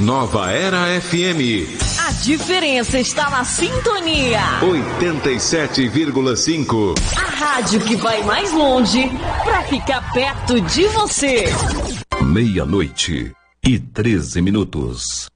Nova Era FM. A diferença está na sintonia. 87,5. A rádio que vai mais longe para ficar perto de você. 00:13.